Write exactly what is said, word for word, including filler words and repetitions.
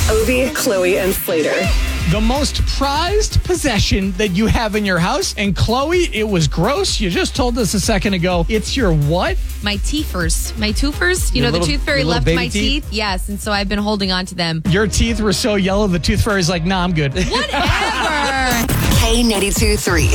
Obie, Chloe, and Slater. The most prized possession that you have in your house. And Chloe, it was gross. You just told us a second ago. It's your what? My teethers. My toofers. You Your know, little- the tooth fairy your little left baby my teeth? teeth. Yes, and so I've been holding on to them. Your teeth were so yellow, the tooth fairy's like, nah, I'm good. Whatever. K ninety-two three.